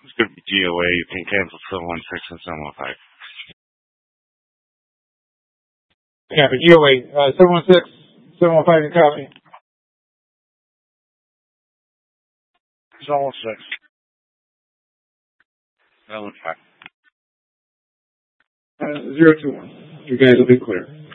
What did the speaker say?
It's going to be GOA. You can cancel 716 and 715. Yeah, but GOA, 716, 715 in copy. 716. 715. 021. You guys will be clear.